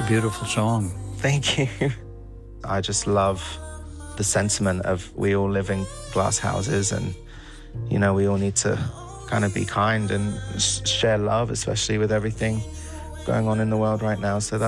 beautiful song. Thank you. I just love the sentiment of we all live in glass houses, and, you know, we all need to kind of be kind and share love, especially with everything going on in the world right now. So